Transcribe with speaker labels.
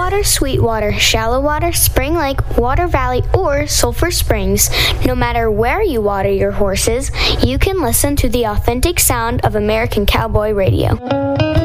Speaker 1: Water, Sweetwater, Shallow Water, Spring Lake, Water Valley, or Sulphur Springs. No matter where you water your horses, you can listen to the authentic sound of American Cowboy Radio.